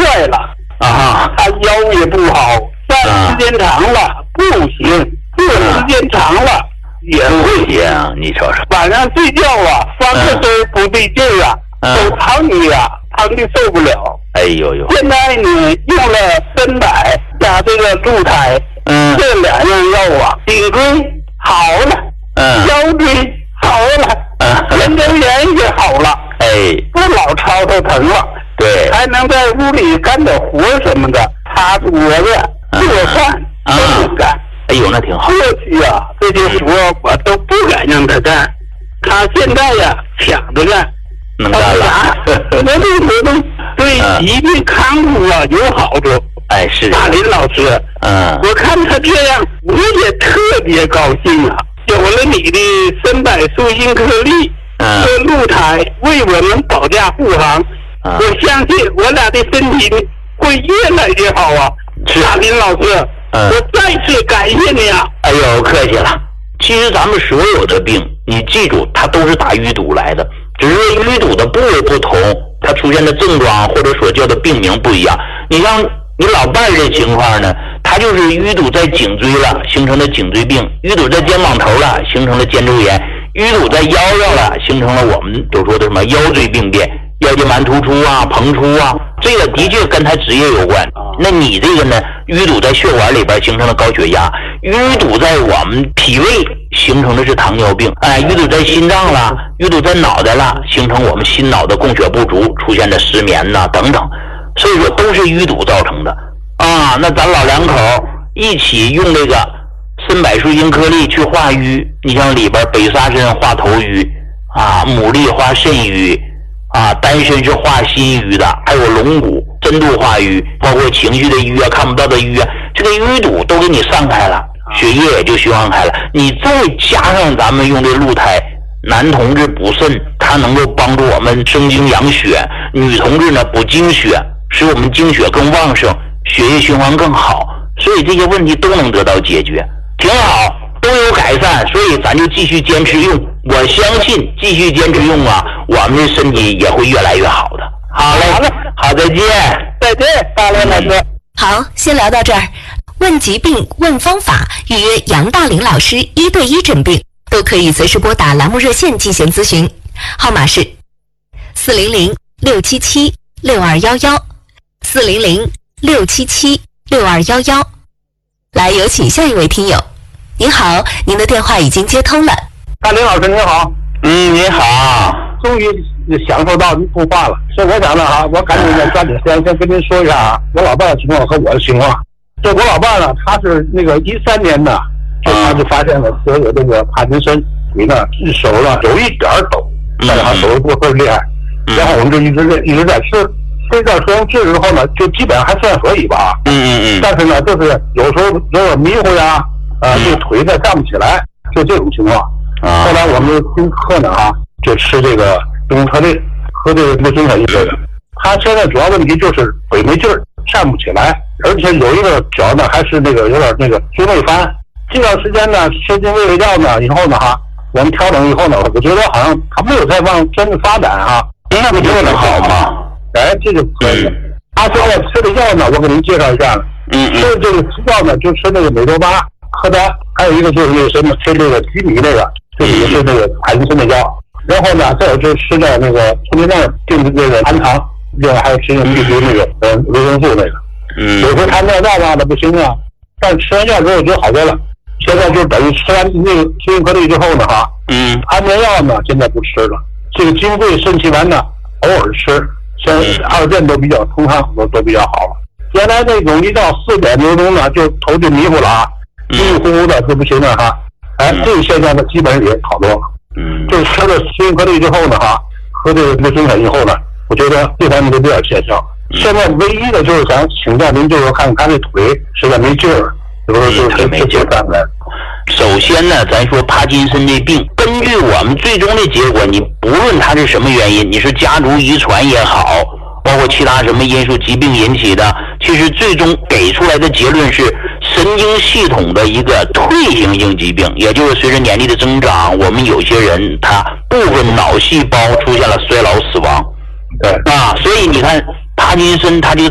坏了啊， 他腰也不好，站时间长了不行，坐时间长了也不行。 你瞅瞅， 晚上睡觉啊，翻个身不对劲儿啊，手疼你呀，疼的受不了。 哎呦呦！ 现在呢，用了参柏加这个鹿胎，这两样药啊，颈椎好了，腰椎好了，肩周炎也好了，不老吵吵疼了， 对， 还能在屋里干点活什么的，擦桌子、做饭都能干。 哎呦，那挺好。 过去啊，这些活我都不敢让他干，他现在呀抢着干。 能干了， 活动活动对疾病康复啊有好处。 哎，是大林老师，我看他这样，我也特别高兴啊！有了你的参柏素心颗粒和鹿胎为我们保驾护航，我相信我俩的身体会越来越好啊！大林老师，我再次感谢你啊！ 哎呦，客气了。其实咱们所有的病，你记住，它都是打淤堵来的。只是淤堵的部位不同，它出现的症状或者所叫的病名不一样。你像你老伴儿这情况呢，他就是淤堵在颈椎了，形成的颈椎病；淤堵在肩膀头了，形成了肩周炎；淤堵在腰上了，形成了我们都说的什么腰椎病变、腰间盘突出啊、膨出啊。这个的确跟他职业有关。那你这个呢，淤堵在血管里边形成了高血压，淤堵在我们脾胃形成的是糖尿病，淤堵在心脏了，淤堵在脑袋了，形成我们心脑的供血不足，出现的失眠呐等等，所以说都是淤堵造成的啊。那咱老两口一起用这个参柏素心颗粒去化瘀，你像里边北沙参化头瘀啊，牡蛎化肾瘀啊，丹参是化心瘀的，还有龙骨深度化瘀，包括情绪的瘀啊、看不到的瘀啊，这个淤堵都给你散开了，血液也就循环开了。你再加上咱们用这鹿胎，男同志补肾，它能够帮助我们生精养血；女同志呢补精血，使我们精血更旺盛，血液循环更好。所以这些问题都能得到解决，挺好，都有改善。所以咱就继续坚持用，我相信继续坚持用啊，我们的身体也会越来越好的。好嘞，好，再见， 再见，大林老师。 好，先聊到这儿。问疾病、问方法，预约杨大林老师1对1诊病，都可以随时拨打栏目热线进行咨询，号码是400-677-6211，400-677-6211。来，有请下一位听友。您好，您的电话已经接通了。 大林老师您好。 你好。 终于享受到您通话了，所以我想呢我赶紧抓紧时间先跟您说一下啊，我老伴的情况和我的情况。这我老伴呢，他是那个13年呢，他就发现了得有这个帕金森，你看手呢有一点抖，但是他手不会厉害，然后我们就一直在吃，这段时间治之后呢，就基本上还算可以吧。但是呢，就是有时候有点迷糊呀，这个腿再站不起来，就这种情况。后来我们就听课呢就吃这个素心颗粒和这个维生素 E 这个。他现在主要问题就是腿没劲儿，站不起来，而且有一个脚呢还是那个有点那个足内翻。这段时间呢吃进胃药呢以后呢我们调整以后呢，我觉得好像他没有再往真的发展那不就能好吗？这就可以。他现在吃的药呢，我给您介绍一下了。吃这个药呢，就吃那个美多巴、柯丹，还有一个就是那个什么吃这个吉米那个，就是也是那个帕金森的药。然后呢，再有就是吃点那个促进症定的那个氨糖，另外还有吃必须那个维生素那个。有时候他尿道的不行啊，但吃完药之后就好多了。现在就等于吃完那个素心颗粒之后呢安眠药呢现在不吃了，这个金匮肾气丸呢偶尔吃，现在2阵都比较通畅，都比较好了。原来那种一到4点多钟呢就头就迷糊了迷迷糊糊的就不行了这个现象呢基本上也好多了。就是吃了素心颗粒之后呢喝这个维生素以后呢，我觉得这方面都比较见效。现在唯一的就是想请教您，就是看他这腿实在没劲儿，就是没劲儿。 首先呢，咱说帕金森这病，根据我们最终的结果，你不论它是什么原因，你是家族遗传也好，包括其他什么因素疾病引起的，其实最终给出来的结论是神经系统的一个退行性疾病，也就是随着年龄的增长，我们有些人他部分脑细胞出现了衰老死亡。所以你看帕金森他就